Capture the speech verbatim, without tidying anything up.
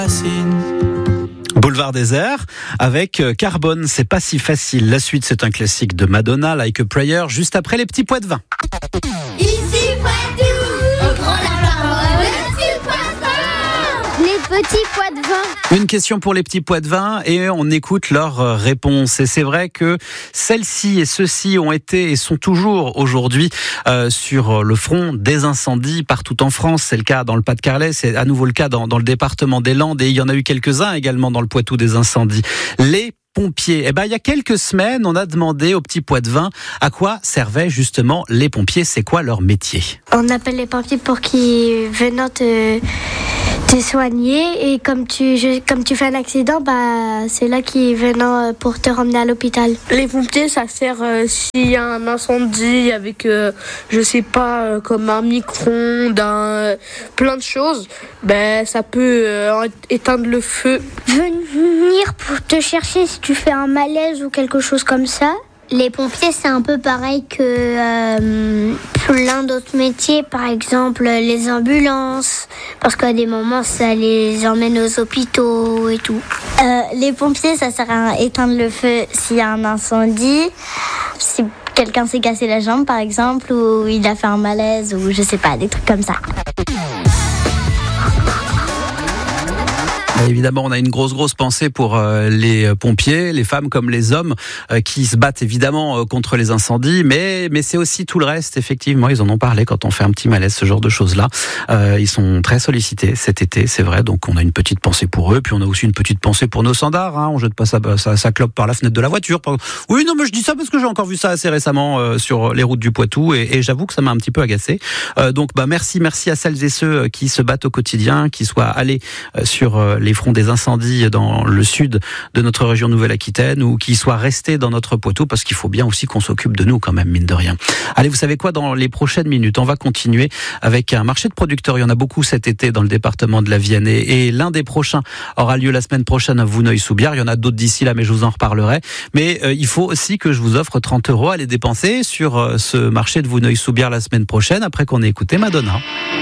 Boulevard Désert avec Carbone, c'est pas si facile. La suite, c'est un classique de Madonna, Like a Prayer, juste après les petits pois de vin. Ici Poitou, on prend la parole, les petits pois de vin. Les petits pois de vin. Une question pour les petits pois de vin et on écoute leurs réponses. Et c'est vrai que celles-ci et ceux-ci ont été et sont toujours aujourd'hui euh, sur le front des incendies partout en France. C'est le cas dans le Pas-de-Calais, c'est à nouveau le cas dans, dans le département des Landes et il y en a eu quelques-uns également dans le Poitou des incendies. Les pompiers. Eh ben, il y a quelques semaines, on a demandé aux petits pois de vin à quoi servaient justement les pompiers. C'est quoi leur métier? On appelle les pompiers pour qu'ils viennent te, te soigner et comme tu, je, comme tu fais un accident, bah, c'est là qu'ils viennent pour te ramener à l'hôpital. Les pompiers, ça sert euh, s'il y a un incendie avec, euh, je sais pas, euh, comme un micro-ondes, un, euh, plein de choses. Ben, ça peut euh, éteindre le feu. Venir pour te chercher si tu fais un malaise ou quelque chose comme ça. Les pompiers, c'est un peu pareil que euh, plein d'autres métiers, par exemple les ambulances, parce qu'à des moments, ça les emmène aux hôpitaux et tout. Euh, les pompiers, ça sert à éteindre le feu s'il y a un incendie, si quelqu'un s'est cassé la jambe, par exemple, ou il a fait un malaise, ou je sais pas, des trucs comme ça. Évidemment, on a une grosse, grosse pensée pour euh, les pompiers, les femmes comme les hommes, euh, qui se battent évidemment euh, contre les incendies, mais mais c'est aussi tout le reste. Effectivement, ils en ont parlé quand on fait un petit malaise, ce genre de choses-là. Euh, ils sont très sollicités cet été, c'est vrai. Donc, on a une petite pensée pour eux, puis on a aussi une petite pensée pour nos standards. Hein. On jette pas sa, sa, sa clope par la fenêtre de la voiture. Oui, non, mais je dis ça parce que j'ai encore vu ça assez récemment euh, sur les routes du Poitou, et, et j'avoue que ça m'a un petit peu agacé. Euh, donc, bah merci, merci à celles et ceux qui se battent au quotidien, qui soient allés euh, sur euh, les fronts des incendies dans le sud de notre région Nouvelle-Aquitaine ou qui soient restés dans notre Poitou, parce qu'il faut bien aussi qu'on s'occupe de nous quand même, mine de rien. Allez, vous savez quoi, dans les prochaines minutes, on va continuer avec un marché de producteurs. Il y en a beaucoup cet été dans le département de la Vienne et l'un des prochains aura lieu la semaine prochaine à Vouneuil-sous-Biard. Il y en a d'autres d'ici là, mais je vous en reparlerai. Mais euh, il faut aussi que je vous offre trente euros à les dépenser sur euh, ce marché de Vouneuil-sous-Biard la semaine prochaine, après qu'on ait écouté Madonna.